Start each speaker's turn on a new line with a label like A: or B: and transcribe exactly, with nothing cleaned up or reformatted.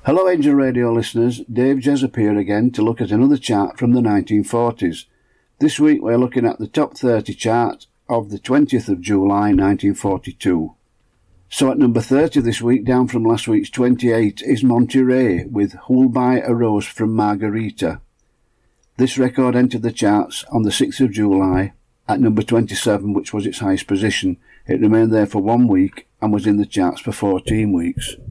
A: Hello Angel Radio listeners, Dave Jessup here again to look at another chart from the nineteen forties. This week we're looking at the top thirty chart of the twentieth of July nineteen forty-two. So at number thirty this week, down from last week's twenty-eight, is Monty Ray with Who'll Buy a Rose from Margarita. This record entered the charts on the sixth of July at number twenty-seven, which was its highest position. It remained there for one week and was in the charts for fourteen weeks.